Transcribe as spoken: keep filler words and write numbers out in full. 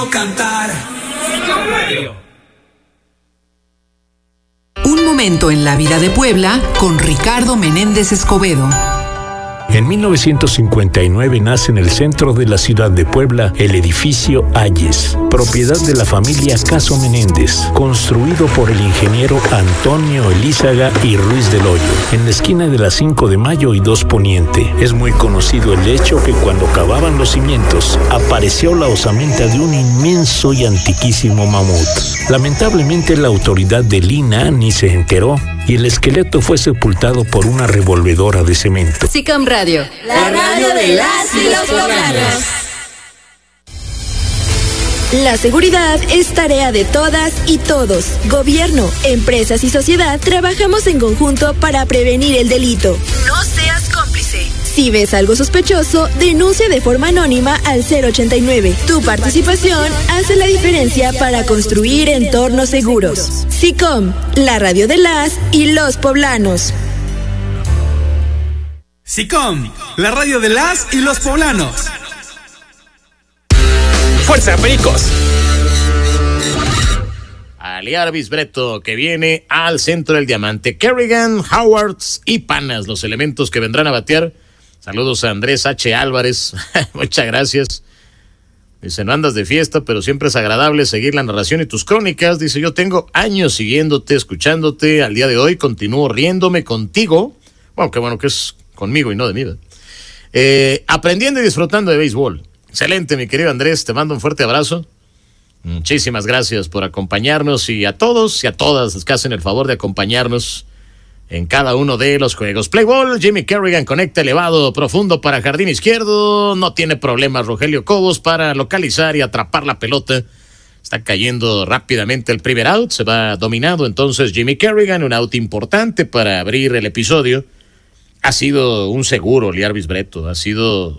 Cantar. Un momento en la vida de Puebla con Ricardo Menéndez Escobedo. En mil novecientos cincuenta y nueve nace en el centro de la ciudad de Puebla el edificio Ayes, propiedad de la familia Caso Menéndez, construido por el ingeniero Antonio Elízaga y Ruiz del Hoyo, en la esquina de la cinco de mayo y dos Poniente. Es muy conocido el hecho que cuando cavaban los cimientos, apareció la osamenta de un inmenso y antiquísimo mamut. Lamentablemente la autoridad del I N A ni se enteró, y el esqueleto fue sepultado por una revolvedora de cemento. SICOM Radio, la radio de las y los poblanos. La seguridad es tarea de todas y todos. Gobierno, empresas y sociedad trabajamos en conjunto para prevenir el delito. No seas cómplice. Si ves algo sospechoso, denuncia de forma anónima al cero ochenta y nueve. Tu participación hace la diferencia para construir entornos seguros. SICOM, la radio de las y los poblanos. SICOM, la radio de las y los poblanos. ¡Fuerza, pericos! Liarbis Breto, que viene al centro del diamante. Kerrigan, Howards y Panas, los elementos que vendrán a batear. Saludos a Andrés H. Álvarez. Muchas gracias. Dice, no andas de fiesta, pero siempre es agradable seguir la narración y tus crónicas. Dice, yo tengo años siguiéndote, escuchándote. Al día de hoy continúo riéndome contigo. Bueno, qué bueno que es conmigo y no de mí. Eh, aprendiendo y disfrutando de béisbol. Excelente, mi querido Andrés. Te mando un fuerte abrazo. Muchísimas gracias por acompañarnos y a todos y a todas los que hacen el favor de acompañarnos en cada uno de los juegos. Play ball, Jimmy Kerrigan conecta elevado, profundo para jardín izquierdo. No tiene problemas Rogelio Cobos para localizar y atrapar la pelota. Está cayendo rápidamente el primer out. Se va dominado entonces Jimmy Kerrigan. Un out importante para abrir el episodio. Ha sido un seguro, Liarbis Breto. Ha sido